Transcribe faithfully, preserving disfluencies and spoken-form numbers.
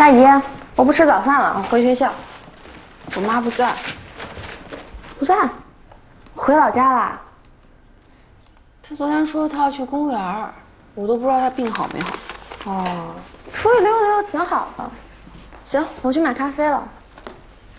大姨，我不吃早饭了，我回学校。 我妈不在。 不在？回老家啦？ 她昨天说她要去公园，我都不知道她病好没好。 哦，出去溜达溜达挺好的。行，我去买咖啡了。